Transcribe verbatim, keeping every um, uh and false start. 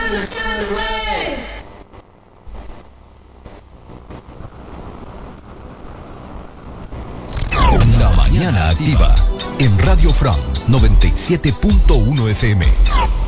La mañana activa en Radio Fran noventa y siete punto uno F M.